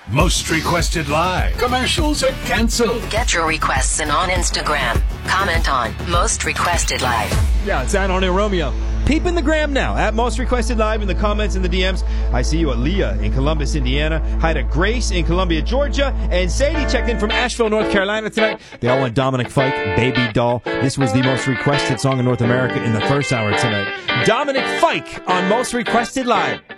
Most Requested Live. Commercials are canceled. Get your requests in on Instagram. Comment on Most Requested Live. Yeah, it's Antonio Romeo. Peep in the gram now, at Most Requested Live in the comments and the DMs. I see you at Leah in Columbus, Indiana. Hi to Grace in Columbia, Georgia. And Sadie checked in from Asheville, North Carolina tonight. They all want Dominic Fike, Baby Doll. This was the most requested song in North America in the first hour tonight. Dominic Fike on Most Requested Live.